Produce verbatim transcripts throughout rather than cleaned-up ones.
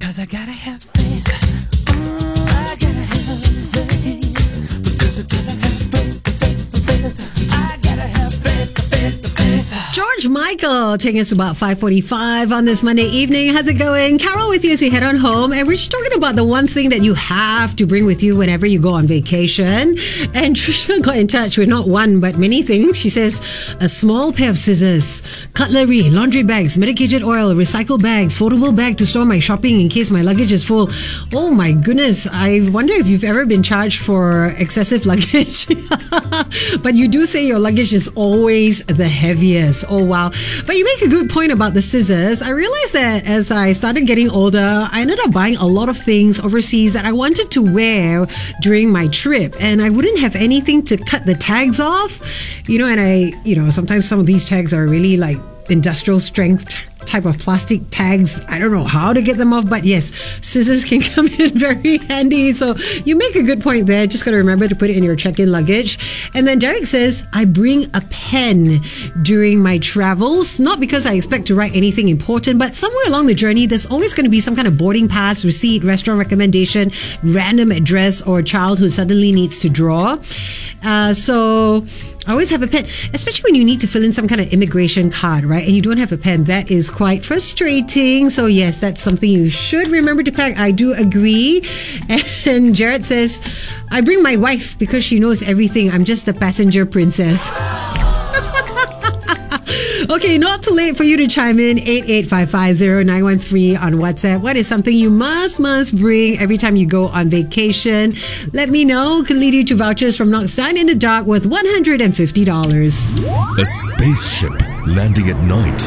Cause I gotta have faith. Mm, I gotta have faith. Because I gotta have faith, faith, faith. I gotta have faith, faith, faith. George Michael taking us to about five forty-five on this Monday evening. How's it going? Carol with you as you head on home. And we're just talking about the one thing that you have to bring with you whenever you go on vacation. And Trisha got in touch with not one, but many things. She says a small pair of scissors, cutlery, laundry bags, medicated oil, recycle bags, foldable bag to store my shopping in case my luggage is full. Oh my goodness. I wonder if you've ever been charged for excessive luggage. But you do say your luggage is always the heaviest. Oh wow. But you make a good point about the scissors. I realized that as I started getting older, I ended up buying a lot of things overseas that I wanted to wear during my trip, and I wouldn't have anything to cut the tags off. You know, and I, you know, sometimes some of these tags are really like industrial strength type of plastic tags. I don't know how to get them off, but yes, scissors can come in very handy. So you make a good point there. Just got to remember to put it in your check-in luggage. And then Derek says, I bring a pen during my travels, not because I expect to write anything important, but somewhere along the journey, there's always going to be some kind of boarding pass, receipt, restaurant recommendation, random address, or a child who suddenly needs to draw. Uh, so I always have a pen, especially when you need to fill in some kind of immigration card, right? And you don't have a pen. That is quite frustrating. So yes, that's something you should remember to pack. I do agree. And Jared says, I bring my wife because she knows everything. I'm just the passenger princess. Okay, not too late for you to chime in. eight eight five five zero nine one three on WhatsApp. What is something you must, must bring every time you go on vacation? Let me know. Could lead you to vouchers from Knox Dine in the Dark with one hundred fifty dollars. A spaceship landing at night.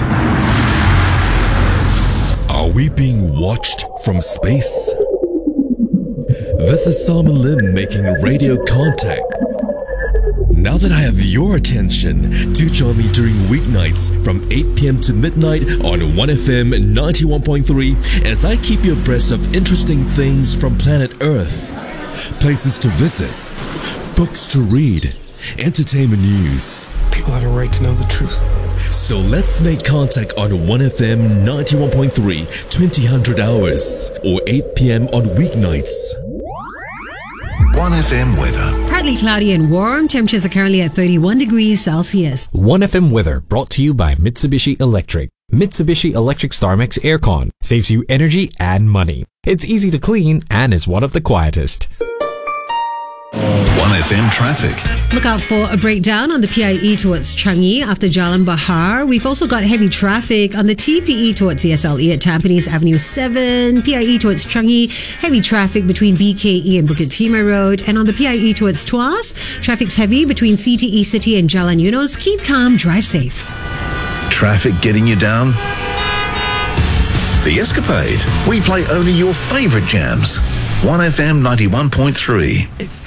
Are we being watched from space? This is Simon Lim making radio contact. Now that I have your attention, do join me during weeknights from eight p.m. to midnight on one F M ninety-one point three as I keep you abreast of interesting things from planet Earth. Places to visit, books to read, entertainment news. People have a right to know the truth. So let's make contact on one F M ninety-one point three, twenty hundred hours or eight p.m. on weeknights. one F M weather. Partly cloudy and warm. Temperatures are currently at thirty-one degrees Celsius. one F M weather brought to you by Mitsubishi Electric. Mitsubishi Electric StarMax Aircon saves you energy and money. It's easy to clean and is one of the quietest. one F M traffic. Look out for a breakdown on the P I E towards Changi after Jalan Bahar. We've also got heavy traffic on the T P E towards C S L E at Tampines Avenue seven, P I E towards Changi, heavy traffic between B K E and Bukit Timah Road, and on the P I E towards Tuas, traffic's heavy between C T E City and Jalan Eunos. Keep calm, drive safe. Traffic getting you down? The Escapade. We play only your favourite jams. one F M ninety-one point three.